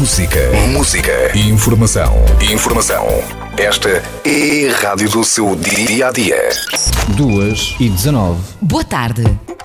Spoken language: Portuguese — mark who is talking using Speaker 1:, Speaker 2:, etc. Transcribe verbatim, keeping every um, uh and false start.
Speaker 1: Música. Música. Informação. Informação. Esta é a rádio do seu dia a dia.
Speaker 2: duas e dezanove.
Speaker 3: Boa tarde.